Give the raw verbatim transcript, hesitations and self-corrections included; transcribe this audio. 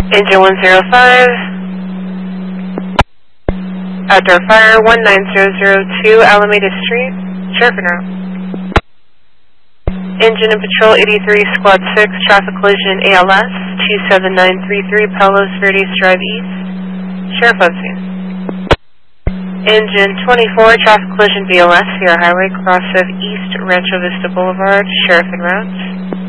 Engine one zero five. Outdoor fire one nine zero zero two Alameda Street, Sheriff en route. Engine and Patrol eighty-three, Squad six, traffic collision A L S two seven nine three three Palos Verdes Drive East, Sheriff on scene. Engine twenty-four, traffic collision B L S, Sierra Highway, cross of East Rancho Vista Boulevard, Sheriff en route.